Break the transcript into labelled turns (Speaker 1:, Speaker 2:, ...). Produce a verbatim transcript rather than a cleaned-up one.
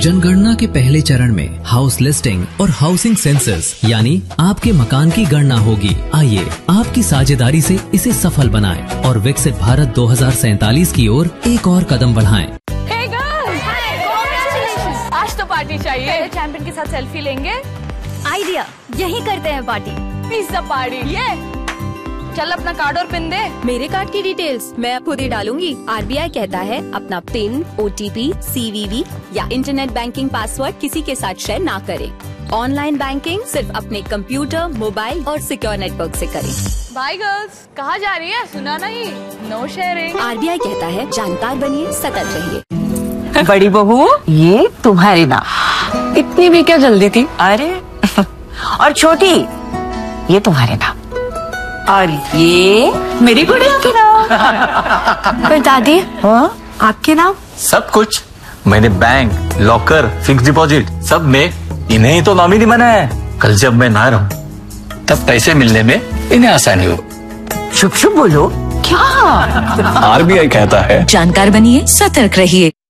Speaker 1: जनगणना के पहले चरण में हाउस लिस्टिंग और हाउसिंग सेंसस यानी आपके मकान की गणना होगी। आइए आपकी साझेदारी से इसे सफल बनाएं और विकसित भारत दो हज़ार सैतालीस की ओर एक और कदम बढ़ाएं।
Speaker 2: Hey girls! Congratulations! आज तो पार्टी चाहिए। चैंपियन के साथ सेल्फी लेंगे।
Speaker 3: आइडिया, यही करते हैं पार्टी।
Speaker 2: Pizza party. ये चल अपना कार्ड और पिन दे।
Speaker 3: मेरे कार्ड की डिटेल्स मैं खुद ही डालूंगी। आरबीआई कहता है अपना पिन, ओटीपी, सीवीवी या इंटरनेट बैंकिंग पासवर्ड किसी के साथ शेयर ना करें। ऑनलाइन बैंकिंग सिर्फ अपने कंप्यूटर, मोबाइल और सिक्योर नेटवर्क से करें।
Speaker 2: बाय गर्ल्स, कहाँ जा रही है? सुना नहीं? No sharing.
Speaker 3: आरबीआई कहता है जानकार बनिए, सतर्क रहिए।
Speaker 4: बड़ी बहू, ये तुम्हारी नाम।
Speaker 5: इतनी भी क्या जल्दी थी?
Speaker 4: अरे और छोटी, ये तुम्हारे नाम। और ये मेरी गुड़िया के नाम।
Speaker 5: पर दादी,
Speaker 4: हाँ?
Speaker 5: आपके नाम?
Speaker 6: सब कुछ मैंने बैंक, लॉकर, फिक्स डिपॉजिट सब में इन्हें ही तो नॉमिनी बनाया है। कल जब मैं ना रहूं तब पैसे मिलने में इन्हें आसानी हो।
Speaker 4: शुभ शुभ बोलो।
Speaker 5: क्या?
Speaker 6: आरबीआई कहता है
Speaker 7: जानकार बनिए, सतर्क रहिए।